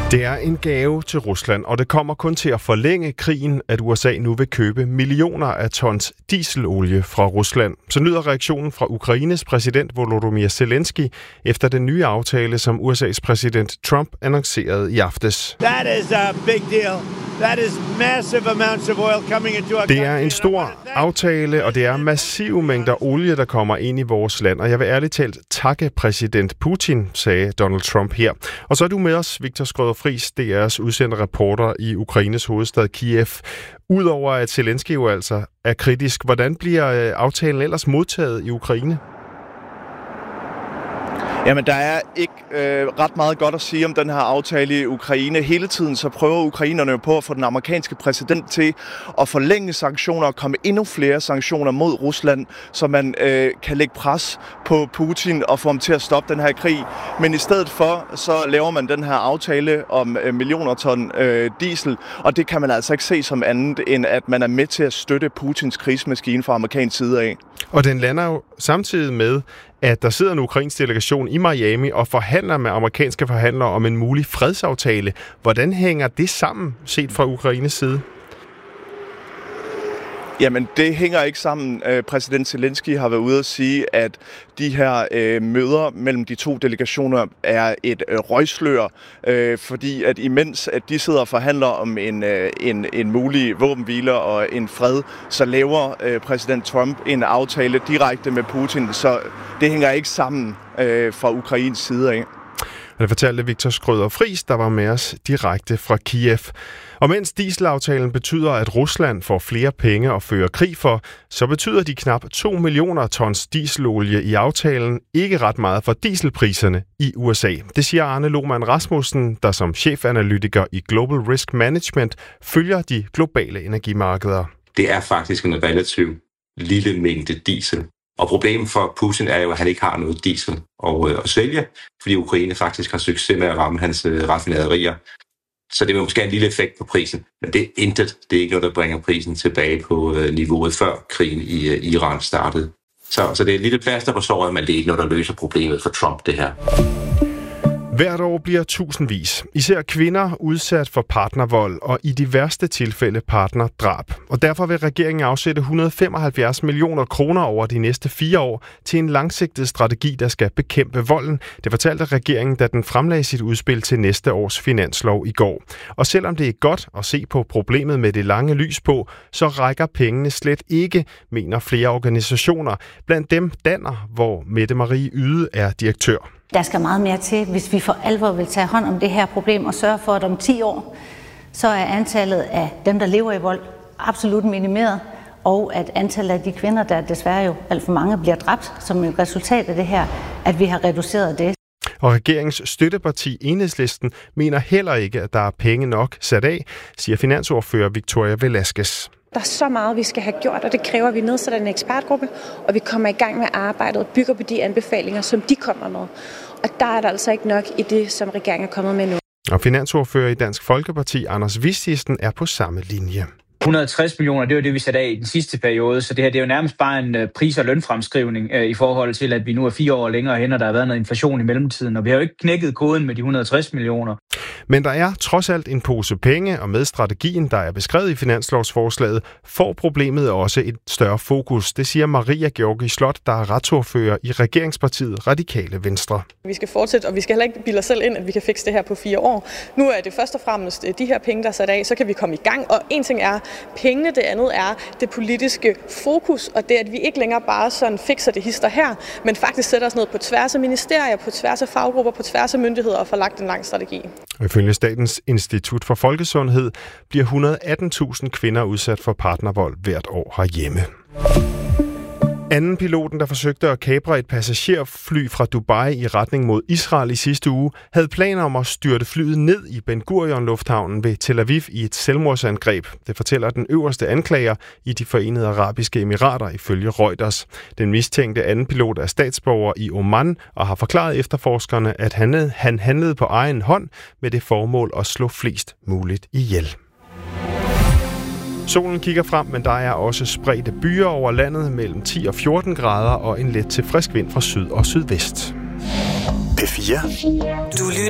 Det er en gave til Rusland, og det kommer kun til at forlænge krigen, at USA nu vil købe millioner af tons dieselolie fra Rusland. Så lyder reaktionen fra Ukraines præsident Volodymyr Zelensky efter den nye aftale, som USA's præsident Trump annoncerede i aftes. That is a big deal. That is massive amounts of oil coming into our country. Det er en stor aftale, og det er massive mængder olie, der kommer ind i vores land. Og jeg vil ærligt talt takke præsident Putin, sagde Donald Trump her. Og så er du med os, Victor Skrøder-Friis, DR's udsendte reporter i Ukraines hovedstad Kiev. Udover at Zelensky jo altså er kritisk, hvordan bliver aftalen ellers modtaget i Ukraine? Jamen, der er ikke ret meget godt at sige om den her aftale i Ukraine. Hele tiden så prøver ukrainerne jo på at få den amerikanske præsident til at forlænge sanktioner og komme endnu flere sanktioner mod Rusland, så man kan lægge pres på Putin og få ham til at stoppe den her krig. Men i stedet for, så laver man den her aftale om millioner ton diesel, og det kan man altså ikke se som andet, end at man er med til at støtte Putins krigsmaskine fra amerikansk side af. Og den lander jo samtidig med, at der sidder en ukrainsk delegation i Miami og forhandler med amerikanske forhandlere om en mulig fredsaftale. Hvordan hænger det sammen, set fra Ukraines side? Jamen, det hænger ikke sammen. Præsident Zelensky har været ude at sige, at de her møder mellem de to delegationer er et røgslør, fordi at imens at de sidder og forhandler om en mulig våbenhvile og en fred, så laver præsident Trump en aftale direkte med Putin, så det hænger ikke sammen fra Ukraines side af. Det fortalte Victor Skrøder-Friis, der var med os direkte fra Kiev. Og mens dieselaftalen betyder, at Rusland får flere penge at føre krig for, så betyder de knap 2 millioner tons dieselolie i aftalen ikke ret meget for dieselpriserne i USA. Det siger Arne Lohmann Rasmussen, der som chefanalytiker i Global Risk Management følger de globale energimarkeder. Det er faktisk en relativt lille mængde diesel. Og problemet for Putin er jo, at han ikke har noget diesel at sælge, fordi Ukraine faktisk har succes med at ramme hans raffinaderier. Så det vil måske have en lille effekt på prisen, men det er intet. Det er ikke noget, der bringer prisen tilbage på niveauet før krigen i Iran startede. Så det er et lille plaster på såret, men det er ikke noget, der løser problemet for Trump, det her. Hvert år bliver tusindvis, især kvinder, udsat for partnervold og i de værste tilfælde partnerdrab. Og derfor vil regeringen afsætte 175 millioner kroner over de næste 4 år til en langsigtet strategi, der skal bekæmpe volden. Det fortalte regeringen, da den fremlagde sit udspil til næste års finanslov i går. Og selvom det er godt at se på problemet med det lange lys på, så rækker pengene slet ikke, mener flere organisationer. Blandt dem Danner, hvor Mette Marie Yde er direktør. Der skal meget mere til, hvis vi for alvor vil tage hånd om det her problem og sørge for, at om 10 år, så er antallet af dem, der lever i vold, absolut minimeret, og at antallet af de kvinder, der desværre jo alt for mange bliver dræbt som et resultat af det her, at vi har reduceret det. Og regeringens støtteparti Enhedslisten mener heller ikke, at der er penge nok sat af, siger finansordfører Victoria Velasquez. Der er så meget, vi skal have gjort, og det kræver, at vi nedsætter en ekspertgruppe, og vi kommer i gang med arbejdet og bygger på de anbefalinger, som de kommer med. Og der er der altså ikke nok i det, som regeringen er kommet med nu. Og finansordfører i Dansk Folkeparti, Anders Vistisen, er på samme linje. 160 millioner, det var det, vi satte af i den sidste periode, så det her det er jo nærmest bare en pris- og lønfremskrivning i forhold til, at vi nu er 4 år længere hen, og der har været noget inflation i mellemtiden, og vi har jo ikke knækket koden med de 160 millioner. Men der er trods alt en pose penge, og med strategien, der er beskrevet i finanslovsforslaget, får problemet også et større fokus. Det siger Maria Georgi Slot, der er retsordfører i regeringspartiet Radikale Venstre. Vi skal fortsætte, og vi skal heller ikke bilde os selv ind, at vi kan fikse det her på 4 år. Nu er det først og fremmest de her penge, der er sat af, så kan vi komme i gang. Og en ting er pengene, det andet er det politiske fokus, og det at vi ikke længere bare sådan fikser det hister her, men faktisk sætter os ned på tværs af ministerier, på tværs af faggrupper, på tværs af myndigheder og får lagt en lang strategi. Ifølge Statens Institut for Folkesundhed bliver 118.000 kvinder udsat for partnervold hvert år herhjemme. Anden piloten, der forsøgte at kapre et passagerfly fra Dubai i retning mod Israel i sidste uge, havde planer om at styrte flyet ned i Ben Gurion-lufthavnen ved Tel Aviv i et selvmordsangreb. Det fortæller den øverste anklager i de Forenede Arabiske Emirater ifølge Reuters. Den mistænkte anden pilot er statsborger i Oman og har forklaret efterforskerne, at han handlede på egen hånd med det formål at slå flest muligt ihjel. Solen kigger frem, men der er også spredte byer over landet mellem 10 og 14 grader og en let til frisk vind fra syd og sydvest. P4.